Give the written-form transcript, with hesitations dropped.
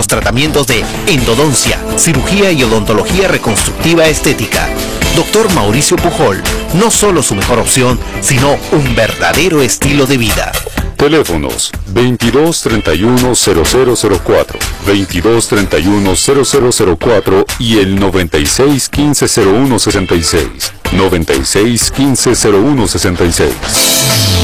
los tratamientos de endodoncia, cirugía y odontología reconstructiva estética. Doctor Mauricio Pujol, no solo su mejor opción, sino un verdadero estilo de vida. Teléfonos 2231-0004, 2231-0004 y el 9615-0166, 9615-0166.